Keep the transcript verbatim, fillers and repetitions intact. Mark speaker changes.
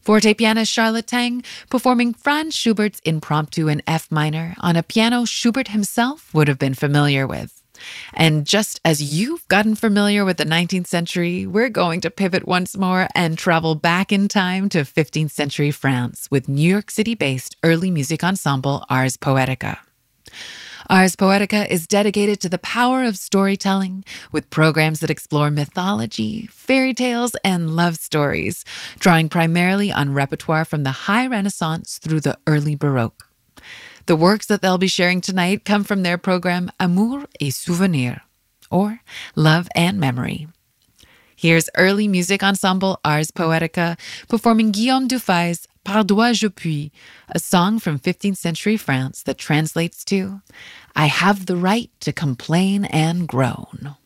Speaker 1: Forte pianist Charlotte Tang performing Franz Schubert's Impromptu in F minor on a piano Schubert himself would have been familiar with. And just as you've gotten familiar with the nineteenth century, we're going to pivot once more and travel back in time to fifteenth century France with New York City-based early music ensemble Ars Poetica. Ars Poetica is dedicated to the power of storytelling with programs that explore mythology, fairy tales, and love stories, drawing primarily on repertoire from the High Renaissance through the early Baroque. The works that they'll be sharing tonight come from their program Amour et Souvenir, or Love and Memory. Here's early music ensemble Ars Poetica performing Guillaume Dufay's Pardois je puis, a song from fifteenth century France that translates to, I have the right to complain and groan.